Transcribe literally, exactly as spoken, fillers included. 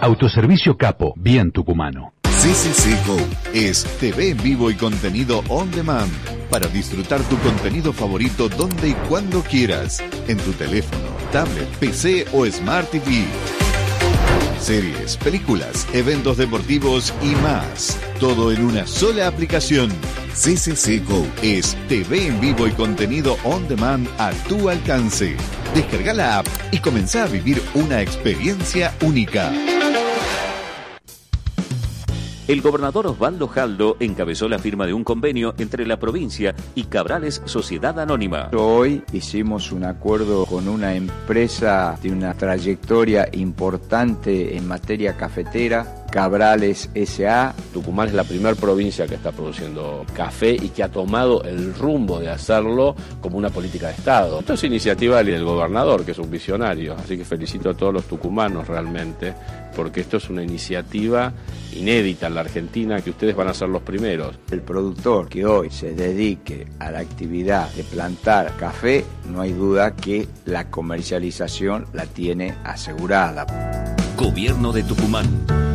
Autoservicio Capo, bien tucumano. C C C Go es T V en vivo y contenido on demand para disfrutar tu contenido favorito donde y cuando quieras, en tu teléfono, tablet, P C o Smart T V. Series, películas, eventos deportivos y más. Todo en una sola aplicación. C C C Go es T V en vivo y contenido on demand a tu alcance. Descarga la app y comenzá a vivir una experiencia única. El gobernador Osvaldo Jaldo encabezó la firma de un convenio entre la provincia y Cabrales Sociedad Anónima. Hoy hicimos un acuerdo con una empresa de una trayectoria importante en materia cafetera, Cabrales S A Tucumán es la primera provincia que está produciendo café y que ha tomado el rumbo de hacerlo como una política de Estado. Esto es iniciativa del gobernador, que es un visionario, así que felicito a todos los tucumanos realmente, porque esto es una iniciativa inédita en la Argentina, que ustedes van a ser los primeros. El productor que hoy se dedique a la actividad de plantar café, no hay duda que la comercialización la tiene asegurada. Gobierno de Tucumán.